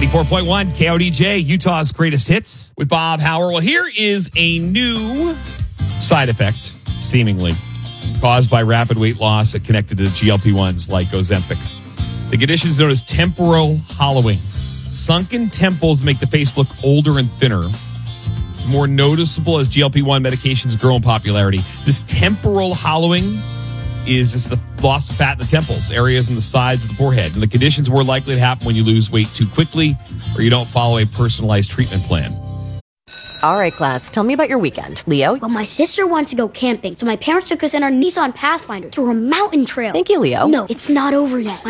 94.1 KODJ, Utah's greatest hits with Bob Howard. Well, here is a new side effect, seemingly, caused by rapid weight loss connected to GLP-1s like Ozempic. The condition is known as temporal hollowing. Sunken temples make the face look older and thinner. It's more noticeable as GLP-1 medications grow in popularity. This temporal hollowing is just the loss of fat in the temples, areas in the sides of the forehead. And the condition's more likely to happen when you lose weight too quickly or you don't follow a personalized treatment plan. All right, class, tell me about your weekend. Leo? Well, my sister wants to go camping, so my parents took us in our Nissan Pathfinder to a mountain trail. Thank you, Leo. No, it's not over yet.